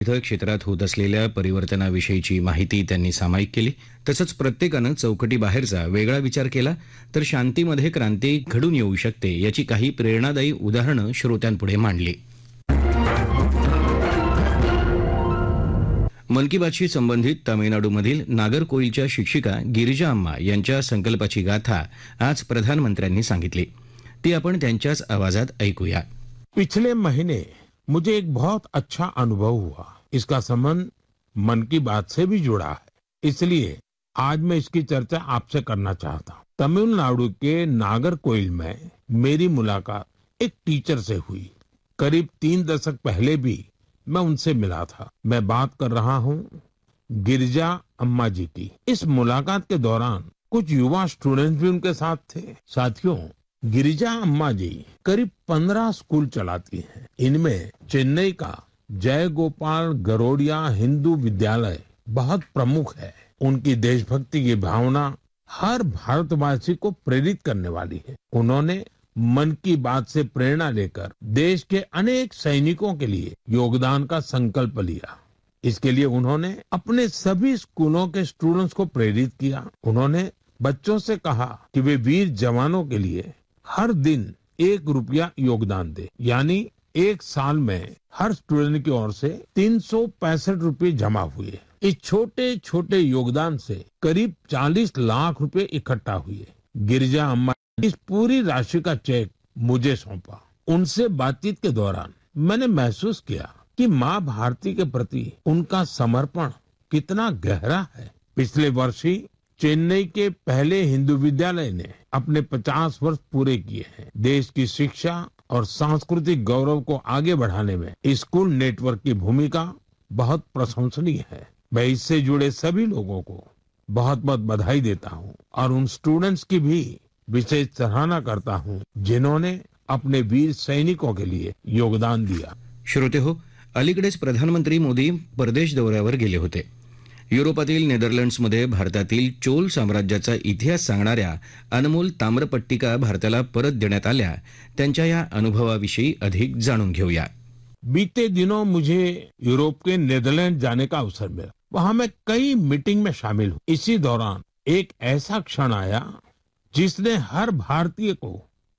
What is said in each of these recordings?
विविध क्षेत्रात होत असलेल्या परिवर्तनाविषयीची माहिती त्यांनी सामायिक केली. तसंच प्रत्येकानं चौकटीबाहेरचा वेगळा विचार केला तर शांतीमध्ये क्रांती घडून येऊ शकते याची काही प्रेरणादायी उदाहरणं श्रोत्यांपुढे मांडली. मन की बातशी संबंधित तामिळनाडूमधील नागरकोइलच्या शिक्षिका गिरिजा अम्मा यांच्या संकल्पाची गाथा आज प्रधानमंत्र्यांनी सांगितली. ती आपण त्यांच्याच आवाजात ऐकूया. पिछले महीने मुझे एक बहुत अच्छा अनुभव हुआ. इसका संबंध मन की बात से भी जुड़ा है, इसलिए आज मैं इसकी चर्चा आपसे करना चाहता हूँ. तमिलनाडु के नागरकोइल में मेरी मुलाकात एक टीचर से हुई. करीब 3 दशक पहले भी मैं उनसे मिला था. मैं बात कर रहा हूँ गिरिजा अम्मा जी की. इस मुलाकात के दौरान कुछ युवा स्टूडेंट्स भी उनके साथ थे. साथियों, गिरिजा अम्मा जी करीब 15 स्कूल चलाती हैं. इनमें चेन्नई का जय गोपाल गरोडिया हिंदू विद्यालय बहुत प्रमुख है. उनकी देशभक्ति की भावना हर भारतवासी को प्रेरित करने वाली है. उन्होंने मन की बात से प्रेरणा लेकर देश के अनेक सैनिकों के लिए योगदान का संकल्प लिया. इसके लिए उन्होंने अपने सभी स्कूलों के स्टूडेंट्स को प्रेरित किया. उन्होंने बच्चों से कहा कि वे वीर जवानों के लिए हर दिन 1 रुपया योगदान दे. यानी एक साल में हर स्टूडेंट की ओर से 365 रुपये जमा हुए. इस छोटे छोटे योगदान से करीब 40 लाख रुपए इकट्ठा हुए. गिरिजा अम्मा इस पूरी राशि का चेक मुझे सौंपा. उनसे बातचीत के दौरान मैंने महसूस किया कि माँ भारती के प्रति उनका समर्पण कितना गहरा है. पिछले वर्ष ही चेन्नई के पहले हिंदू विद्यालय ने अपने 50 वर्ष पूरे किए हैं. देश की शिक्षा और सांस्कृतिक गौरव को आगे बढ़ाने में स्कूल नेटवर्क की भूमिका बहुत प्रशंसनीय है. मैं इससे जुड़े सभी लोगों को बहुत बहुत बधाई देता हूँ और उन स्टूडेंट्स की भी विशेष सराहना करता हूँ जिन्होंने अपने वीर सैनिकों के लिए योगदान दिया. श्रोते हो, अलीकडेच प्रधानमंत्री मोदी परदेश दौऱ्यावर गेले होते. युरोपातील नेदरलँड्समध्ये भारतातील चोल साम्राज्याचा इतिहास सांगणाऱ्या अनमोल ताम्रपट्टिका भारताला परत देण्यात आल्या. त्यांच्या या अनुभवाविषयी अधिक जाणून घेऊया. बीते दिनों मुझे यूरोप के नेदरलैंड जाने का अवसर मिला. वहां मैं कई मीटिंग में शामिल हूँ. इसी दौरान एक ऐसा क्षण आया जिसने हर भारतीय को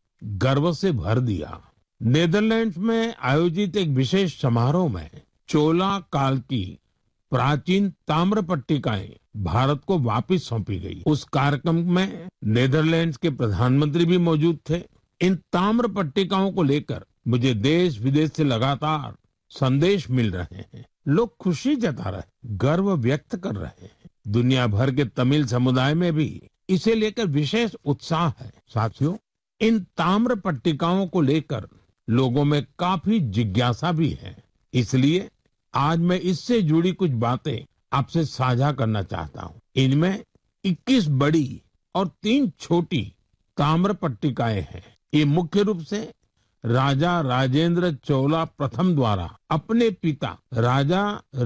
गर्व से भर दिया. नेदरलैंड्स में आयोजित एक विशेष समारोह में चोला काल की प्राचीन ताम्रपट्टिकाएं भारत को वापस सौंपी गई. उस कार्यक्रम में नेदरलैंड्स के प्रधानमंत्री भी मौजूद थे. इन ताम्रपट्टिकाओं को लेकर मुझे देश विदेश से लगातार संदेश मिल रहे हैं. लोग खुशी जता रहे, गर्व व्यक्त कर रहे हैं. दुनिया भर के तमिल समुदाय में भी इसे लेकर विशेष उत्साह है. साथियों, इन ताम्रपट्टिकाओं को लेकर लोगों में काफी जिज्ञासा भी है. इसलिए आज मैं इससे जुड़ी कुछ बातें आपसे साझा करना चाहता हूँ. इनमें 21 बड़ी और 3 छोटी ताम्रपट्टिकाएं हैं. ये मुख्य रूप से राजा राजेंद्र चोला प्रथम द्वारा अपने पिता राजा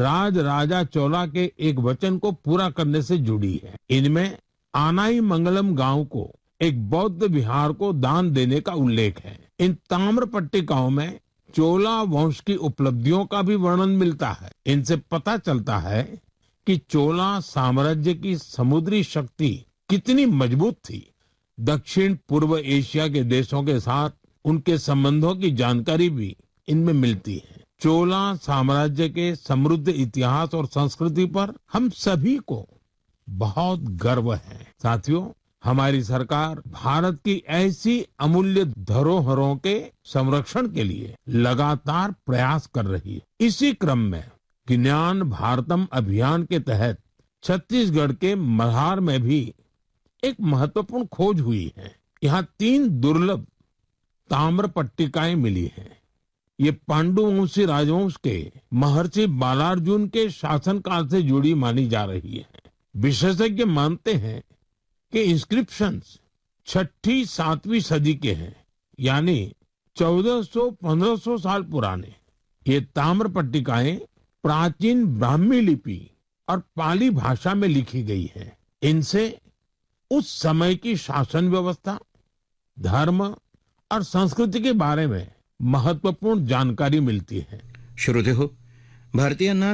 राजा चोला के एक वचन को पूरा करने से जुड़ी है. इनमें आनाई मंगलम गांव को एक बौद्ध विहार को दान देने का उल्लेख है. इन ताम्रपट्टिकाओं में चोला वंश की उपलब्धियों का भी वर्णन मिलता है. इनसे पता चलता है कि चोला साम्राज्य की समुद्री शक्ति कितनी मजबूत थी. दक्षिण पूर्व एशिया के देशों के साथ उनके संबंधों की जानकारी भी इनमें मिलती है. चोला साम्राज्य के समृद्ध इतिहास और संस्कृति पर हम सभी को बहुत गर्व है. साथियों, हमारी सरकार भारत की ऐसी अमूल्य धरोहरों के संरक्षण के लिए लगातार प्रयास कर रही है. इसी क्रम में ज्ञान भारतम अभियान के तहत छत्तीसगढ़ के मल्हार में भी एक महत्वपूर्ण खोज हुई है. यहाँ 3 दुर्लभ ताम्रपट्टिकाएं मिली हैं. ये पांडुवंशी राजवंश के महर्षि बालार्जुन के शासनकाल से जुड़ी मानी जा रही है. विशेषज्ञ मानते हैं कि इंस्क्रिप्शंस 6ठी 7वीं सदी के हैं, यानी 1400-1500 साल पुराने. ये ताम्रपट्टिकाएं प्राचीन ब्राह्मी लिपि और पाली भाषा में लिखी गई है. इनसे उस समय की शासन व्यवस्था, धर्म और संस्कृति के बारे में महत्वपूर्ण जानकारी मिलती है. श्रोते हो, भारतीयांना